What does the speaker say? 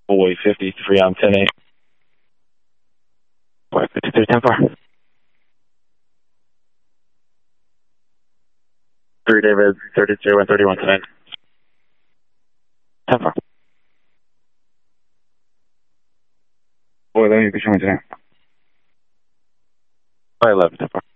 Boy 53 on 10-8. Boy 53, 10-4. 3 David, 32 and 31 tonight. 10-4. Boy 11, you can show me tonight. 11, 10-4.